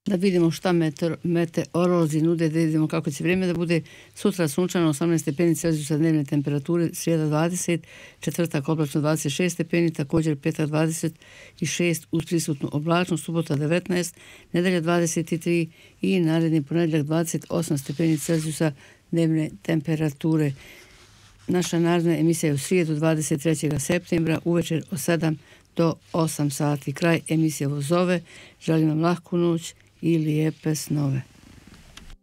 Da vidimo šta meteorolozi nude, da vidimo kako će vrijeme da bude. Sutra sunčano 18 stepeni Celzijusa dnevne temperature, srijeda 20, četvrtak oblačno 26 stepeni, također petak 26 uz prisutnu oblačnost, subota 19, nedelja 23 i naredni ponedjeljak 28 stepeni Celzijusa dnevne temperature. Naša naredna emisija je u srijedu 23. septembra uvečer od 7 do 8 sati. Kraj emisije Vozove. Želim vam lahku noć i lijepe snove.